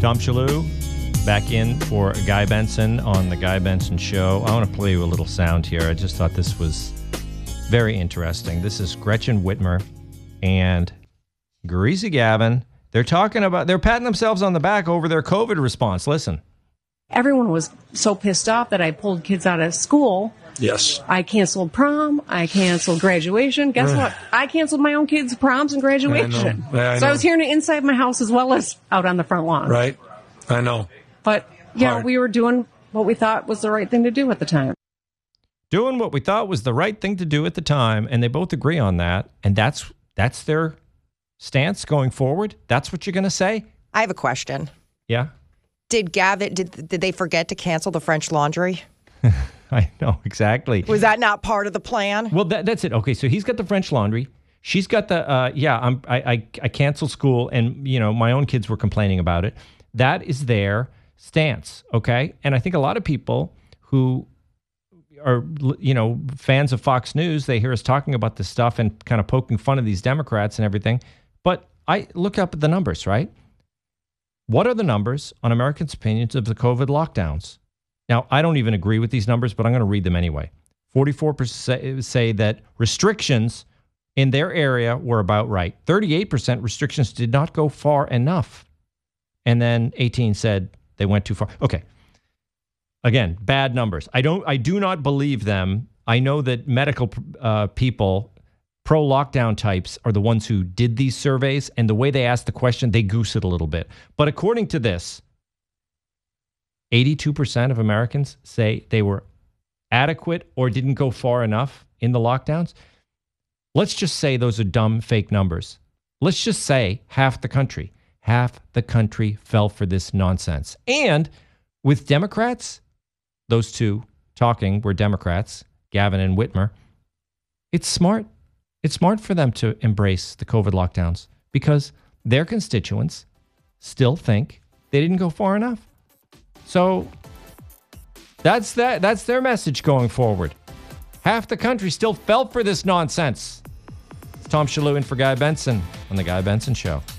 Tom Shalhoub back in for Guy Benson on The Guy Benson Show. I want to play you a little sound here. I just thought this was very interesting. This is Gretchen Whitmer and Greasy Gavin. They're patting themselves on the back over their COVID response. Listen. Everyone was so pissed off that I pulled kids out of school. Yes. I canceled prom. I canceled graduation. Guess what? I canceled my own kids' proms and graduation. I know. I was hearing it inside my house as well as out on the front lawn. Right. I know. But, we were doing what we thought was the right thing to do at the time. Doing what we thought was the right thing to do at the time, and they both agree on that, and that's their stance going forward? That's what you're going to say? I have a question. Yeah? Did they forget to cancel the French Laundry? I know, exactly. Was that not part of the plan? Well, that's it. Okay, so he's got the French Laundry. She's got the, I canceled school, and, my own kids were complaining about it. That is their stance, okay? And I think a lot of people who are, fans of Fox News, they hear us talking about this stuff and kind of poking fun of these Democrats and everything. But I look up at the numbers, right? What are the numbers on Americans' opinions of the COVID lockdowns? Now, I don't even agree with these numbers, but I'm going to read them anyway. 44% say that restrictions in their area were about right. 38% restrictions did not go far enough. And then 18 said they went too far. Okay. Again, bad numbers. I do not believe them. I know that medical people, pro-lockdown types, are the ones who did these surveys, and the way they ask the question, they goose it a little bit. But according to this, 82% of Americans say they were adequate or didn't go far enough in the lockdowns. Let's just say those are dumb, fake numbers. Let's just say half the country fell for this nonsense. And with Democrats, those two talking were Democrats, Gavin and Whitmer, it's smart. It's smart for them to embrace the COVID lockdowns because their constituents still think they didn't go far enough. So that's their message going forward. Half the country still fell for this nonsense. It's Tom Shalhoub in for Guy Benson on The Guy Benson Show.